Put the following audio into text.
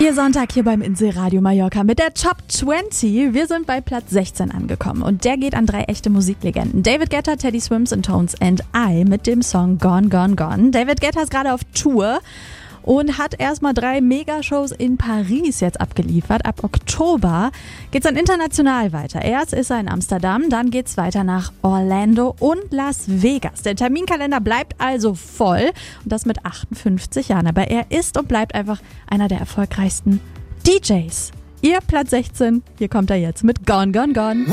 Ihr Sonntag hier beim Inselradio Mallorca mit der Top 20. Wir sind bei Platz 16 angekommen und der geht an 3 echte Musiklegenden. David Guetta, Teddy Swims und Tones and I mit dem Song Gone, Gone, Gone. David Guetta ist gerade auf Tour und hat erstmal 3 Megashows in Paris jetzt abgeliefert. Ab Oktober geht's dann international weiter. Erst ist er in Amsterdam, dann geht's weiter nach Orlando und Las Vegas. Der Terminkalender bleibt also voll und das mit 58 Jahren. Aber er ist und bleibt einfach einer der erfolgreichsten DJs. Ihr Platz 16, hier kommt er jetzt mit Gone, Gone, Gone.